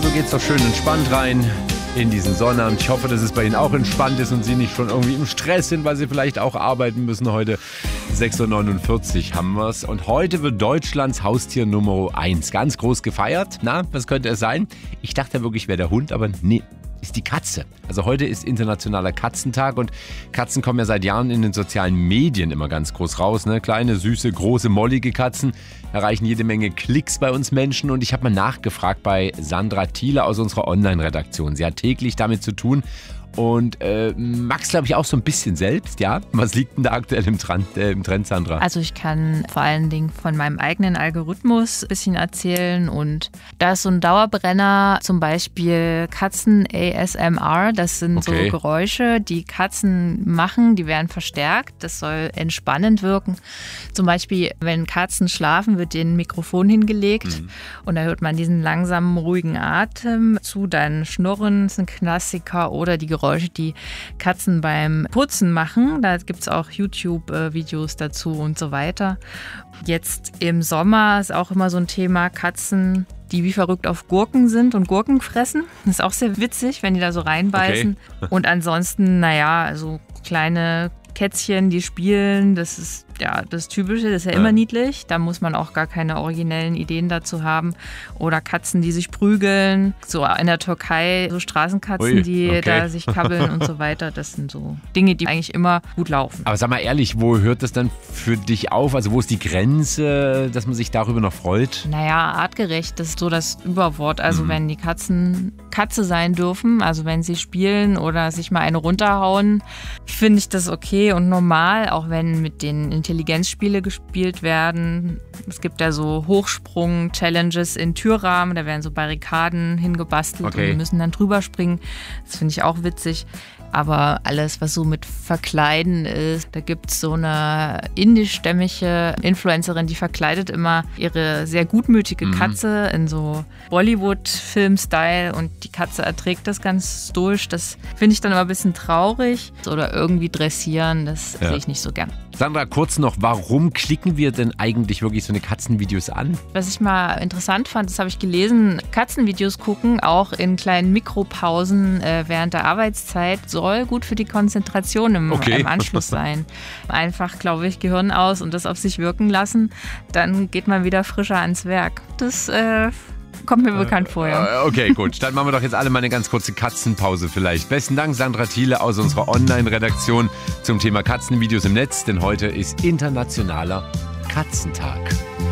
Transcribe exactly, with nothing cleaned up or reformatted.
so geht's doch schön entspannt rein in diesen Sonnabend. Ich hoffe, dass es bei Ihnen auch entspannt ist und Sie nicht schon irgendwie im Stress sind, weil Sie vielleicht auch arbeiten müssen heute. sechs Uhr neunundvierzig haben wir es. Und heute wird Deutschlands Haustier Nummer eins ganz groß gefeiert. Na, was könnte es sein? Ich dachte wirklich, wäre der Hund, aber nee, ist die Katze. Also heute ist internationaler Katzentag und Katzen kommen ja seit Jahren in den sozialen Medien immer ganz groß raus. Ne? Kleine, süße, große, mollige Katzen erreichen jede Menge Klicks bei uns Menschen. Und ich habe mal nachgefragt bei Sandra Thiele aus unserer Online-Redaktion. Sie hat täglich damit zu tun. Und äh, Max, glaube ich, auch so ein bisschen selbst, ja? Was liegt denn da aktuell im Trend, äh, im Trend, Sandra? Also ich kann vor allen Dingen von meinem eigenen Algorithmus ein bisschen erzählen. Und da ist so ein Dauerbrenner, zum Beispiel Katzen A S M R. Das sind Okay. so Geräusche, die Katzen machen, die werden verstärkt. Das soll entspannend wirken. Zum Beispiel, wenn Katzen schlafen, wird denen ein Mikrofon hingelegt. Mhm. Und da hört man diesen langsamen, ruhigen Atem zu. Dann Schnurren ist ein Klassiker oder die Geräusche, die Katzen beim Putzen machen. Da gibt es auch YouTube-Videos dazu und so weiter. Jetzt im Sommer ist auch immer so ein Thema Katzen, die wie verrückt auf Gurken sind und Gurken fressen. Das ist auch sehr witzig, wenn die da so reinbeißen. Okay. Und ansonsten, naja, also kleine Kätzchen, die spielen, das ist ja das Typische, das ist ja, ja immer niedlich. Da muss man auch gar keine originellen Ideen dazu haben. Oder Katzen, die sich prügeln. So in der Türkei, so Straßenkatzen, Ui, die okay. da sich kabbeln und so weiter. Das sind so Dinge, die eigentlich immer gut laufen. Aber sag mal ehrlich, wo hört das dann für dich auf? Also wo ist die Grenze, dass man sich darüber noch freut? Naja, artgerecht, das ist so das Überwort. Also Mhm. wenn die Katzen Katze sein dürfen, also wenn sie spielen oder sich mal eine runterhauen, finde ich das okay und normal, auch wenn mit den Intelligenzspiele gespielt werden. Es gibt ja so Hochsprung-Challenges in Türrahmen, da werden so Barrikaden hingebastelt Okay. und die müssen dann drüber springen. Das finde ich auch witzig. Aber alles, was so mit Verkleiden ist, da gibt es so eine indischstämmige Influencerin, die verkleidet immer ihre sehr gutmütige Katze in so Bollywood-Film-Style und die Katze erträgt das ganz stoisch. Das finde ich dann immer ein bisschen traurig. Oder irgendwie dressieren, das Ja. sehe ich nicht so gern. Sandra, kurz noch, warum klicken wir denn eigentlich wirklich so eine Katzenvideos an? Was ich mal interessant fand, das habe ich gelesen, Katzenvideos gucken, auch in kleinen Mikropausen äh, während der Arbeitszeit, soll gut für die Konzentration im, Okay. im Anschluss sein. Einfach, glaube ich, Gehirn aus und das auf sich wirken lassen, dann geht man wieder frischer ans Werk. Das äh, kommt mir bekannt vor, ja. Äh, Okay, gut. Dann machen wir doch jetzt alle mal eine ganz kurze Katzenpause vielleicht. Besten Dank, Sandra Thiele aus unserer Online-Redaktion zum Thema Katzenvideos im Netz, denn heute ist internationaler Katzentag.